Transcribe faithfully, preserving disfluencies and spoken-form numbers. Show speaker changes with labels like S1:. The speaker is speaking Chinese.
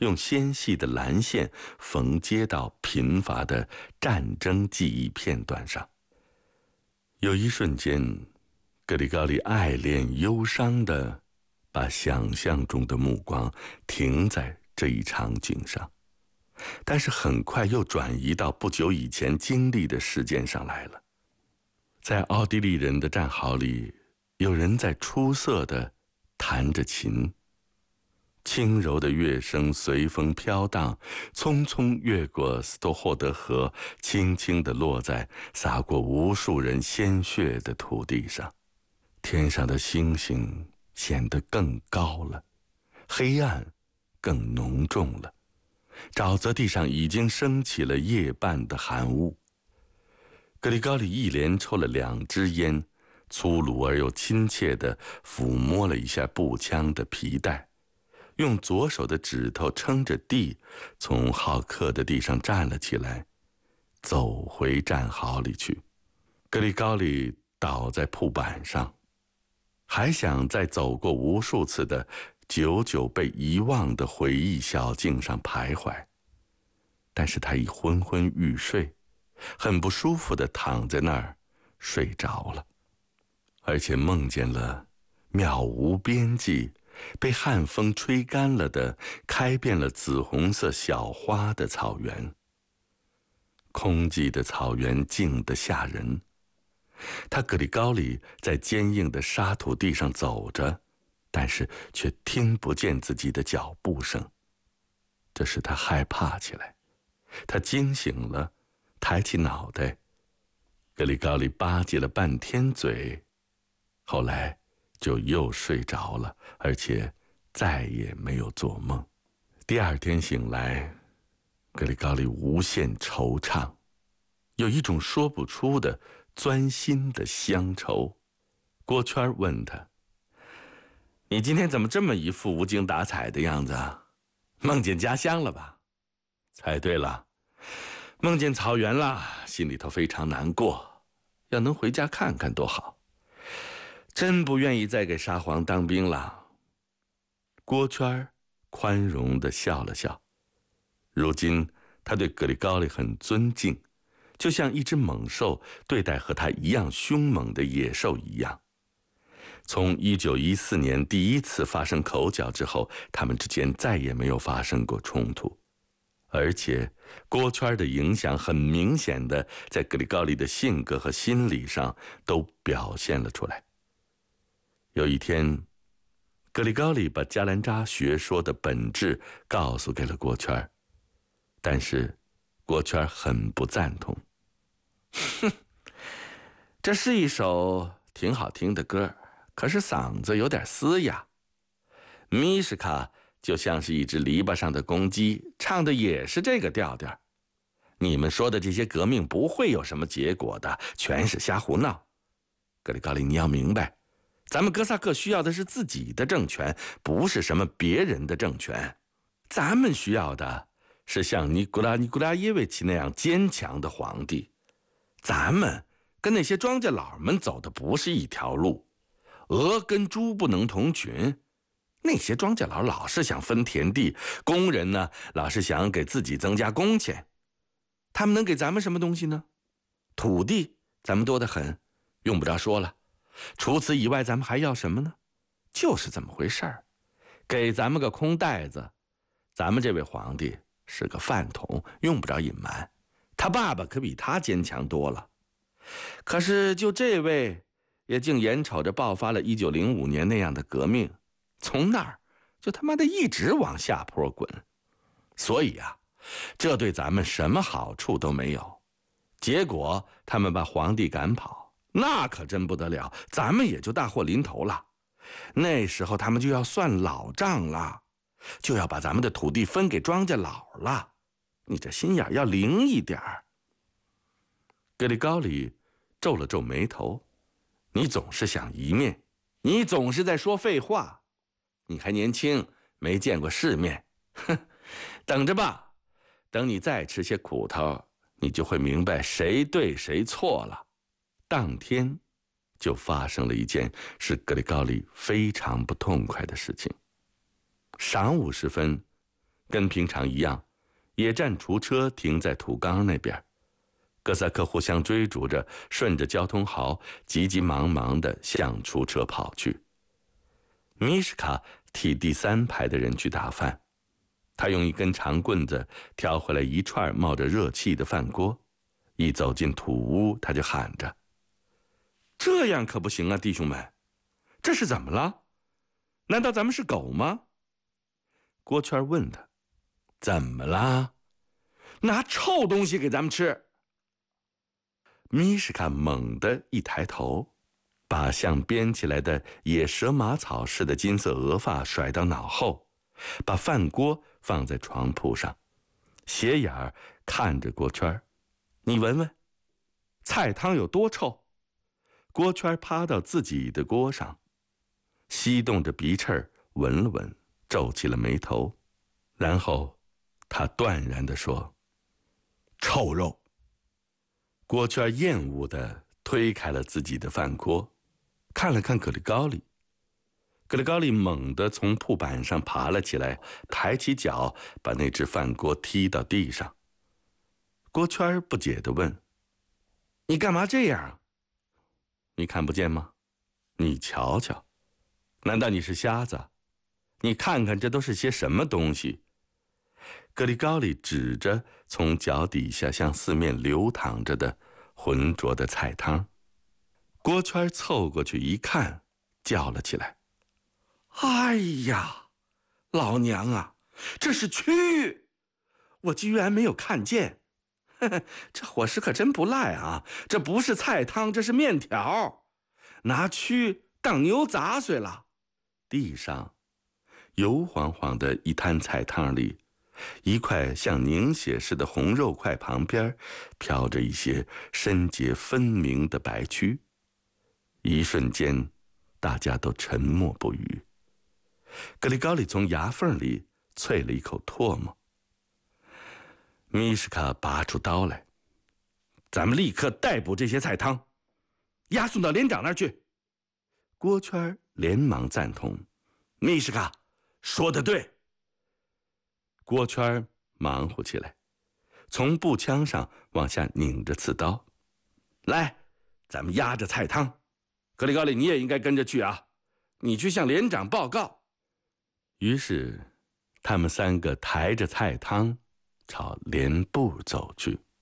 S1: 用纤细的蓝线缝接到贫乏的战争记忆片段上。有一瞬间，格里高利爱恋忧伤地把想象中的目光停在这一场景上，但是很快又转移到不久以前经历的事件上来了。在奥地利人的战壕里，有人在出色地弹着琴，轻柔的乐声随风飘荡，匆匆越过斯托霍德河，轻轻地落在洒过无数人鲜血的土地上。天上的星星显得更高了，黑暗更浓重了，沼泽地上已经升起了夜半的寒雾。格里高利一连抽了两支烟，粗鲁而又亲切地抚摸了一下步枪的皮带，用左手的指头撑着地，从好客的地上站了起来，走回战壕里去。格里高利倒在铺板上，还想再走过无数次的久久被遗忘的回忆小径上徘徊，但是他已昏昏欲睡，很不舒服地躺在那儿睡着了，而且梦见了渺无边际被旱风吹干了的开遍了紫红色小花的草原。空寂的草原静得吓人，他格里高利在坚硬的沙土地上走着，但是却听不见自己的脚步声，这使他害怕起来。他惊醒了，抬起脑袋。格里高利吧唧了半天嘴，后来就又睡着了，而且再也没有做梦。第二天醒来，格里高利无限惆怅，有一种说不出的钻心的乡愁。郭圈问他：“你今天怎么这么一副无精打采的样子啊？梦见家乡了吧？”“猜对了，梦见草原了，心里头非常难过，要能回家看看多好。真不愿意再给沙皇当兵了。”郭圈宽容地笑了笑。如今他对格里高利很尊敬，就像一只猛兽对待和他一样凶猛的野兽一样。从一九一四年第一次发生口角之后，他们之间再也没有发生过冲突，而且郭圈的影响很明显的在格里高利的性格和心理上都表现了出来。有一天，格里高利把加兰扎学说的本质告诉给了郭圈，但是郭圈很不赞同。哼，这是一首挺好听的歌，可是嗓子有点嘶哑。米什卡就像是一只篱笆上的公鸡，唱的也是这个调调。你们说的这些革命不会有什么结果的，全是瞎胡闹。格里高利，你要明白，咱们哥萨克需要的是自己的政权，不是什么别人的政权。咱们需要的是像尼古拉尼古拉耶维奇那样坚强的皇帝。咱们跟那些庄稼佬们走的不是一条路，鹅跟猪不能同群。那些庄稼佬老是想分田地，工人呢老是想给自己增加工钱。他们能给咱们什么东西呢？土地咱们多得很，用不着说了。除此以外，咱们还要什么呢？就是这么回事儿，给咱们个空袋子。咱们这位皇帝是个饭桶，用不着隐瞒，他爸爸可比他坚强多了。可是就这位，也竟眼瞅着爆发了一九零五年那样的革命，从那儿就他妈的一直往下坡滚。所以啊，这对咱们什么好处都没有。结果他们把皇帝赶跑，那可真不得了，咱们也就大祸临头了。那时候他们就要算老账了，就要把咱们的土地分给庄稼佬了。你这心眼要灵一点儿。格里高利皱了皱眉头，你总是想一面，你总是在说废话。你还年轻，没见过世面，哼，等着吧，等你再吃些苦头，你就会明白谁对谁错了。当天就发生了一件使格里高利非常不痛快的事情。晌午时分， 跟平常一样，野战厨车停在土缸那边。哥萨克互相追逐着，顺着交通壕急急忙忙地向厨车跑去。米什卡替第三排的人去打饭，他用一根长棍子挑回来一串冒着热气的饭锅，一走进土屋，他就喊着：“这样可不行啊，弟兄们，这是怎么了？难道咱们是狗吗？”郭圈问他：“怎么啦？拿臭东西给咱们吃？”米什卡猛地一抬头，把像编起来的野蛇马草似的金色额发甩到脑后，把饭锅放在床铺上，斜眼儿看着郭圈：“你闻闻，菜汤有多臭？”郭圈趴到自己的锅上，吸动着鼻翅儿闻了闻，皱起了眉头，然后他断然地说：“臭肉。”郭圈厌恶地推开了自己的饭锅，看了看格里高利。格里高利猛地从铺板上爬了起来，抬起脚把那只饭锅踢到地上。郭圈不解地问：“你干嘛这样？你看不见吗？你瞧瞧，难道你是瞎子？你看看这都是些什么东西？”格里高利指着从脚底下向四面流淌着的浑浊的菜汤。郭圈凑过去一看，叫了起来：“哎呀，老娘啊，这是蛆！我居然没有看见！呵呵，这伙食可真不赖啊！这不是菜汤，这是面条，拿蛆当牛杂碎了。”地上油黄黄的一滩菜汤里，一块像凝血似的红肉块旁边飘着一些深结分明的白蛆。一瞬间，大家都沉默不语。格里高利从牙缝里啐了一口唾沫。米什卡拔出刀来：“咱们立刻逮捕这些菜汤，押送到连长那儿去。”郭圈连忙赞同：“米什卡说得对。”郭圈忙活起来，从步枪上往下拧着刺刀：“来，咱们压着菜汤。格里高利，你也应该跟着去啊，你去向连长报告。”于是他们三个抬着菜汤朝连部走去。